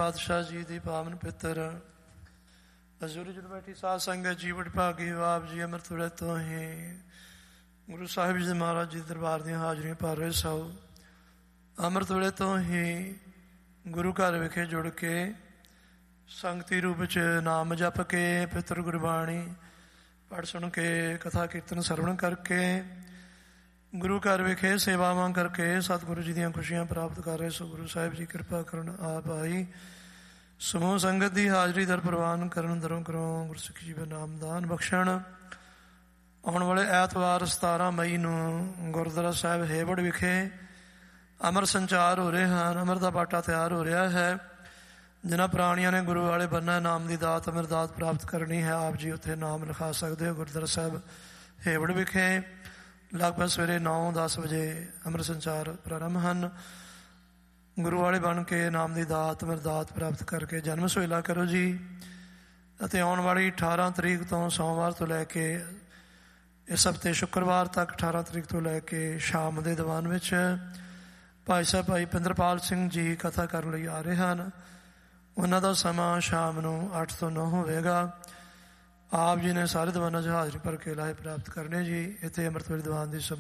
ਪਾਤਸ਼ਾਹ ਜੀ ਦੀ ਪਾਵਨ ਪਿੱਤਰ ਹਜ਼ੂਰੀ ਜੁੜ ਬੈਠੀ ਸਾਧ ਸੰਗਤ ਜੀ ਬੜੀ ਭਾਗੀ ਆਪ ਜੀ ਅੰਮ੍ਰਿਤ ਵੇਲੇ ਤੋਂ ਹੀ ਗੁਰੂ ਸਾਹਿਬ ਜੀ ਮਹਾਰਾਜ ਜੀ ਦਰਬਾਰ ਦੀਆਂ ਹਾਜ਼ਰੀਆਂ ਭਰ ਰਹੇ ਸੋ। ਅੰਮ੍ਰਿਤ ਵੇਲੇ ਤੋਂ ਹੀ ਗੁਰੂ ਘਰ ਵਿਖੇ ਜੁੜ ਕੇ ਸੰਗਤੀ ਰੂਪ 'ਚ ਨਾਮ ਜਪ ਕੇ ਪਿੱਤਰ ਗੁਰਬਾਣੀ ਪੜ੍ਹ ਸੁਣ ਕੇ ਕਥਾ ਕੀਰਤਨ ਸਰਵਣ ਕਰਕੇ ਗੁਰੂ ਘਰ ਵਿਖੇ ਸੇਵਾਵਾਂ ਕਰਕੇ ਸਤਿਗੁਰੂ ਜੀ ਦੀਆਂ ਖੁਸ਼ੀਆਂ ਪ੍ਰਾਪਤ ਕਰ ਰਹੇ ਸੋ। ਗੁਰੂ ਸਾਹਿਬ ਜੀ ਕਿਰਪਾ ਕਰਨ ਆਪ ਆਈ ਸਮੂਹ ਸੰਗਤ ਦੀ ਹਾਜ਼ਰੀ ਦਰ ਪ੍ਰਵਾਨ ਕਰਨ ਦਰੋਂ ਕਰੋ ਗੁਰਸਿੱਖ ਜੀਵਨ ਨਾਮਦਾਨ ਬਖਸ਼ਣ। ਆਉਣ ਵਾਲੇ ਐਤਵਾਰ 17 ਮਈ ਨੂੰ ਗੁਰਦੁਆਰਾ ਸਾਹਿਬ ਹੇਵੜ ਵਿਖੇ ਅਮਰ ਸੰਚਾਰ ਹੋ ਰਹੇ ਹਨ। ਅਮਰ ਦਾ ਬਾਟਾ ਤਿਆਰ ਹੋ ਰਿਹਾ ਹੈ। ਜਿਨ੍ਹਾਂ ਪ੍ਰਾਣੀਆਂ ਨੇ ਗੁਰੂ ਵਾਲੇ ਬੰਨਾ ਨਾਮ ਦੀ ਦਾਤ ਅਮਰ ਦਾਤ ਪ੍ਰਾਪਤ ਕਰਨੀ ਹੈ ਆਪ ਜੀ ਉੱਥੇ ਨਾਮ ਲਿਖਾ ਸਕਦੇ ਹੋ। ਗੁਰਦੁਆਰਾ ਸਾਹਿਬ ਹੇਵੜ ਵਿਖੇ ਲਗਭਗ ਸਵੇਰੇ 9-10 ਵਜੇ ਅੰਮ੍ਰਿਤ ਸੰਚਾਰ ਪ੍ਰਾਰੰਭ ਹਨ। ਗੁਰੂ ਵਾਲੇ ਬਣ ਕੇ ਨਾਮ ਦੀ ਦਾਤ ਅਮਰ ਦਾਤ ਪ੍ਰਾਪਤ ਕਰਕੇ ਜਨਮ ਸੁਹੇਲਾ ਕਰੋ ਜੀ। ਅਤੇ ਆਉਣ ਵਾਲੀ 18 ਤਰੀਕ ਤੋਂ ਸੋਮਵਾਰ ਤੋਂ ਲੈ ਕੇ ਇਸ ਹਫ਼ਤੇ ਸ਼ੁੱਕਰਵਾਰ ਤੱਕ 18 ਤਰੀਕ ਤੋਂ ਲੈ ਕੇ ਸ਼ਾਮ ਦੇ ਦੀਵਾਨ ਵਿੱਚ ਭਾਈ ਸਾਹਿਬ ਭਾਈ ਪਿੰਦਰਪਾਲ ਸਿੰਘ ਜੀ ਕਥਾ ਕਰਨ ਲਈ ਆ ਰਹੇ ਹਨ। ਉਹਨਾਂ ਦਾ ਸਮਾਂ ਸ਼ਾਮ ਨੂੰ 8 ਤੋਂ 9 ਹੋਵੇਗਾ। ਆਪ ਜੀ ਨੇ ਸਾਰੇ ਦੀਵਾਨਾਂ 'ਚ ਹਾਜ਼ਰੀ ਭਰ ਕੇ ਲਾਹੇ ਪ੍ਰਾਪਤ ਕਰਨੇ ਜੀ। ਇੱਥੇ ਅੰਮ੍ਰਿਤ ਵੇਲੇ ਦੀਵਾਨ ਦੀ